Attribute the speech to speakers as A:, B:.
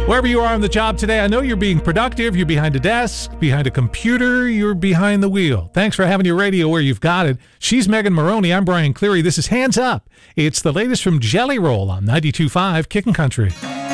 A: Wherever you are on the job today, I know you're being productive. You're behind a desk, behind a computer, you're behind the wheel. Thanks for having your radio where you've got it. She's Megan Maroney. I'm Brian Cleary. This is Hands Up. It's the latest from Jelly Roll on 92.5 Kickin' Country.